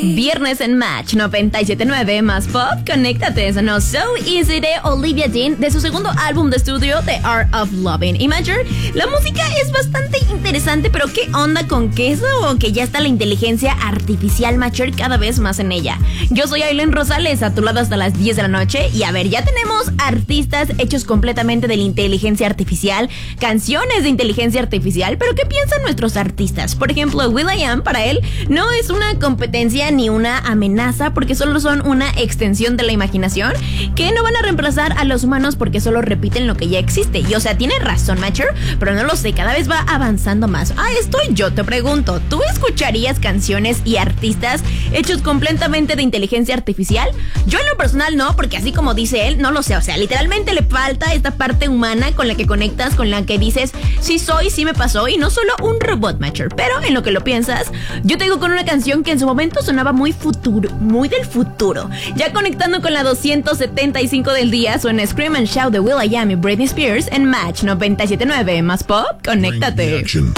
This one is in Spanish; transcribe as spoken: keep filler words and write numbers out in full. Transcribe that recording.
Viernes en Match noventa y siete punto nueve más pop. Conéctate, sonó So Easy de Olivia Dean de su segundo álbum de estudio The Art of Loving. Y Major, la música es bastante interesante, pero ¿qué onda con queso? Que ya está la inteligencia artificial, Major, cada vez más en ella. Yo soy Aileen Rosales, a tu lado hasta las diez de la noche. Y a ver, ya tenemos artistas hechos completamente de la inteligencia artificial, canciones de inteligencia artificial, pero ¿qué piensan nuestros artistas? Por ejemplo, will.i.am, para él no es una competencia ni una amenaza, porque solo son una extensión de la imaginación que no van a reemplazar a los humanos porque solo repiten lo que ya existe. Y o sea, tiene razón, Matcher, pero no lo sé, cada vez va avanzando más. Ah, esto yo te pregunto, ¿tú escucharías canciones y artistas hechos completamente de inteligencia artificial? Yo en lo personal no, porque así como dice él, no lo sé, o sea, literalmente le falta esta parte humana con la que conectas, con la que dices, sí soy, sí me pasó, y no solo un robot, Matcher. Pero en lo que lo piensas, yo te digo con una canción que en su momento sonaba muy futuro, muy del futuro. Ya conectando con la doscientos setenta y cinco del día, suena Scream and Shout de will.i.am y Britney Spears en Match noventa y siete punto nueve más pop. Conéctate.